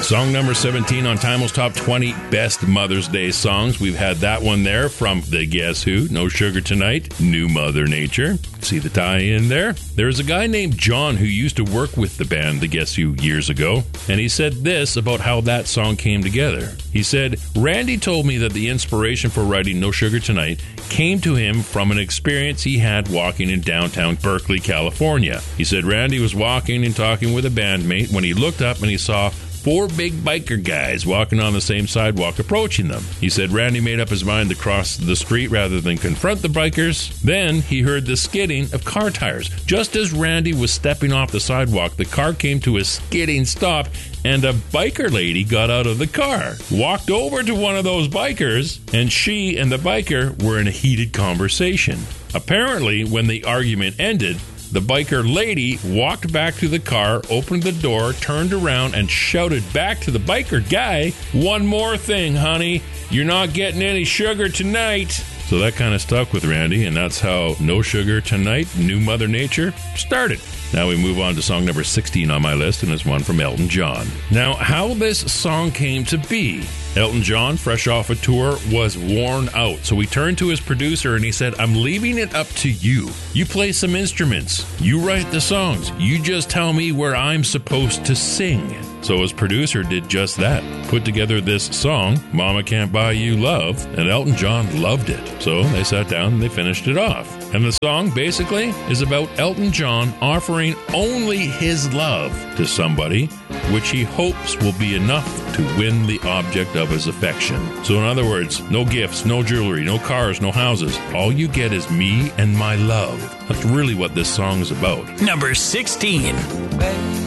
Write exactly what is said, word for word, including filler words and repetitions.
Song number seventeen on Timel's Top twenty Best Mother's Day Songs. We've had that one there from the Guess Who, No Sugar Tonight, New Mother Nature. See the tie-in there? There's a guy named John who used to work with the band The Guess Who years ago, and he said this about how that song came together. He said, Randy told me that the inspiration for writing No Sugar Tonight came to him from an experience he had walking in downtown Berkeley, California. He said Randy was walking and talking with a bandmate when he looked up and he saw four big biker guys walking on the same sidewalk approaching them. He said Randy made up his mind to cross the street rather than confront the bikers. Then he heard the skidding of car tires. Just as Randy was stepping off the sidewalk, the car came to a skidding stop and a biker lady got out of the car, walked over to one of those bikers, and she and the biker were in a heated conversation. Apparently, when the argument ended, the biker lady walked back to the car, opened the door, turned around, and shouted back to the biker guy, "One more thing, honey. You're not getting any sugar tonight." So that kind of stuck with Randy, and that's how No Sugar Tonight, New Mother Nature started. Now we move on to song number sixteen on my list, and it's one from Elton John. Now, how this song came to be. Elton John, fresh off a tour, was worn out. So he turned to his producer and he said, I'm leaving it up to you. You play some instruments. You write the songs. You just tell me where I'm supposed to sing. So his producer did just that. Put together this song, Mama Can't Buy You Love, and Elton John loved it. So they sat down and they finished it off. And the song basically is about Elton John offering only his love to somebody, which he hopes will be enough to win the object of his affection. So in other words, no gifts, no jewelry, no cars, no houses. All you get is me and my love. That's really what this song is about. Number sixteen.